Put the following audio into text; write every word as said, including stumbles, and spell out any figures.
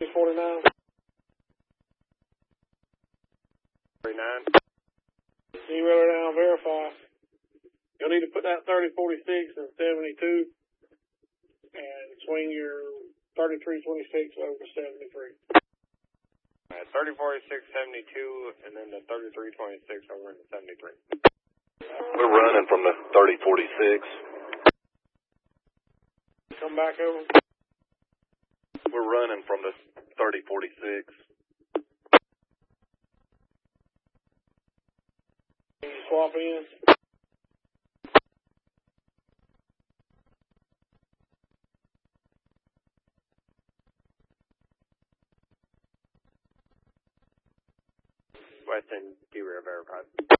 forty-nine. forty-nine. Zero it down, verify. You'll need to put that thirty forty-six and seventy-two and swing your thirty-three twenty-six over seventy-three. Alright, thirty forty-six, seventy-two, and then the thirty-three twenty-six over into seventy-three. We're running from the thirty forty-six. Come back over. We're running from the thirty forty-six. Can you swap in? Western, D-rear verified.